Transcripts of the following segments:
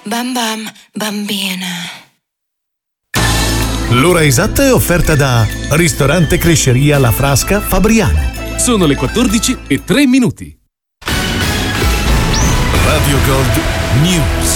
Bam bam, bambina. L'ora esatta è offerta da Ristorante Cresceria La Frasca Fabriano. Sono le 14:03. Radio Gold News.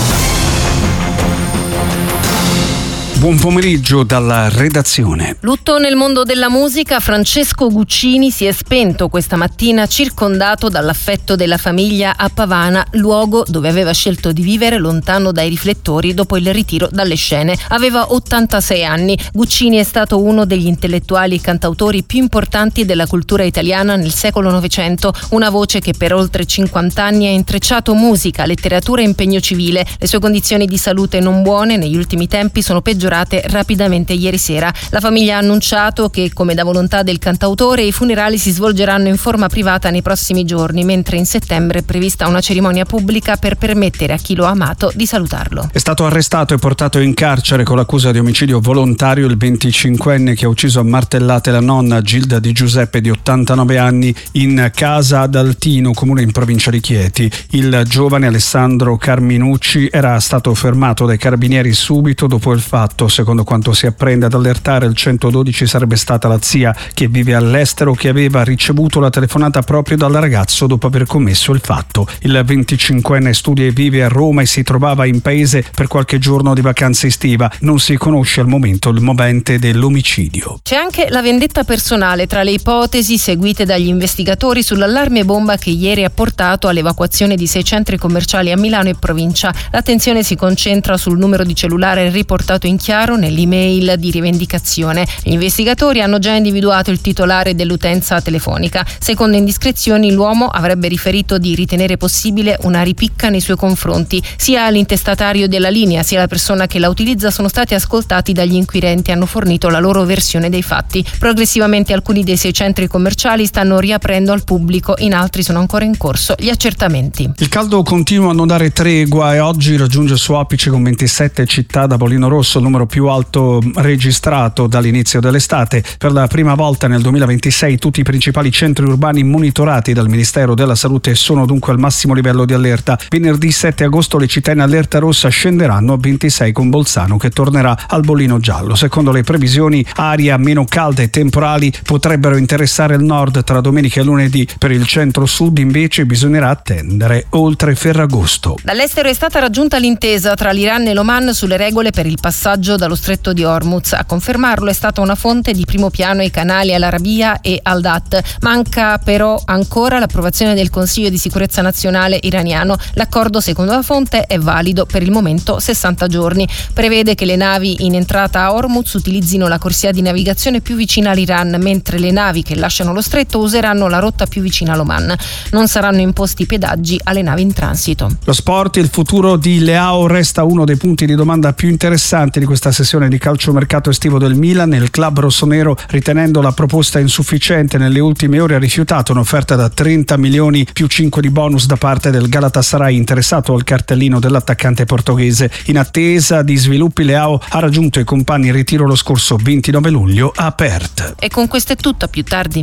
Buon pomeriggio dalla redazione. Lutto nel mondo della musica. Francesco Guccini si è spento questa mattina circondato dall'affetto della famiglia a Pavana, luogo dove aveva scelto di vivere lontano dai riflettori dopo il ritiro dalle scene. Aveva 86 anni. Guccini è stato uno degli intellettuali e cantautori più importanti della cultura italiana nel secolo Novecento, una voce che per oltre 50 anni ha intrecciato musica, letteratura e impegno civile. Le sue condizioni di salute non buone negli ultimi tempi sono peggiorate rapidamente ieri sera. La famiglia ha annunciato che, come da volontà del cantautore, i funerali si svolgeranno in forma privata nei prossimi giorni, mentre in settembre è prevista una cerimonia pubblica per permettere a chi lo ha amato di salutarlo. È stato arrestato e portato in carcere con l'accusa di omicidio volontario il 25enne che ha ucciso a martellate la nonna Gilda Di Giuseppe di 89 anni in casa ad Altino, comune in provincia di Chieti. Il giovane Alessandro Carminucci era stato fermato dai carabinieri subito dopo il fatto. Secondo quanto si apprende, ad allertare il 112 sarebbe stata la zia, che vive all'estero, che aveva ricevuto la telefonata proprio dal ragazzo dopo aver commesso il fatto. Il 25enne studia e vive a Roma e si trovava in paese per qualche giorno di vacanza estiva. Non si conosce al momento il movente dell'omicidio. C'è anche la vendetta personale tra le ipotesi seguite dagli investigatori sull'allarme bomba che ieri ha portato all'evacuazione di 6 centri commerciali a Milano e provincia. L'attenzione si concentra sul numero di cellulare riportato in chiaro nell'email di rivendicazione. Gli investigatori hanno già individuato il titolare dell'utenza telefonica. Secondo indiscrezioni, l'uomo avrebbe riferito di ritenere possibile una ripicca nei suoi confronti. Sia l'intestatario della linea sia la persona che la utilizza sono stati ascoltati dagli inquirenti e hanno fornito la loro versione dei fatti. Progressivamente alcuni dei 6 centri commerciali stanno riaprendo al pubblico, in altri sono ancora in corso gli accertamenti. Il caldo continua a non dare tregua e oggi raggiunge il suo apice con 27 città da Bolino Rosso, il numero più alto registrato dall'inizio dell'estate. Per la prima volta nel 2026 tutti i principali centri urbani monitorati dal Ministero della Salute sono dunque al massimo livello di allerta. Venerdì 7 agosto le città in allerta rossa scenderanno a 26 con Bolzano che tornerà al bollino giallo. Secondo le previsioni, aria meno calda e temporali potrebbero interessare il nord tra domenica e lunedì. Per il centro-sud invece bisognerà attendere oltre Ferragosto. Dall'estero è stata raggiunta l'intesa tra l'Iran e l'Oman sulle regole per il passaggio dallo stretto di Hormuz. A confermarlo è stata una fonte di primo piano ai canali Al Arabiya e Al Dat. Manca però ancora l'approvazione del Consiglio di sicurezza nazionale iraniano. L'accordo, secondo la fonte, è valido per il momento 60 giorni. Prevede che le navi in entrata a Hormuz utilizzino la corsia di navigazione più vicina all'Iran, mentre le navi che lasciano lo stretto useranno la rotta più vicina all'Oman. Non saranno imposti pedaggi alle navi in transito. Lo sport, il futuro di Leao resta uno dei punti di domanda più interessanti di questa sessione di calciomercato estivo del Milan. Il club rossonero, ritenendo la proposta insufficiente, nelle ultime ore ha rifiutato un'offerta da 30 milioni più 5 di bonus da parte del Galatasaray, interessato al cartellino dell'attaccante portoghese. In attesa di sviluppi, Leao ha raggiunto i compagni in ritiro lo scorso 29 luglio a Perth. E con questo è tutto, a più tardi.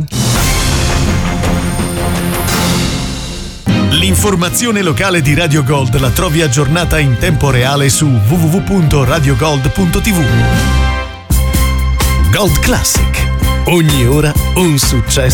L'informazione locale di Radio Gold la trovi aggiornata in tempo reale su www.radiogold.tv. Gold Classic. Ogni ora un successo.